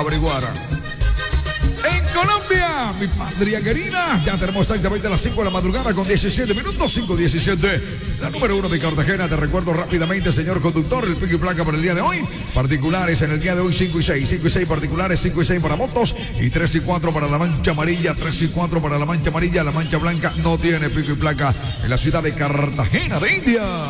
averiguar. En Colombia, mi patria querida, ya tenemos exactamente las 5 de la madrugada con 17 minutos, 5:17. La número 1 de Cartagena, te recuerdo rápidamente, señor conductor, el pico y placa para el día de hoy. Particulares en el día de hoy, 5 y 6. 5 y 6 particulares, 5 y 6 para motos y 3 y 4 para la mancha amarilla, 3 y 4 para la mancha amarilla. La mancha blanca no tiene pico y placa en la ciudad de Cartagena de India.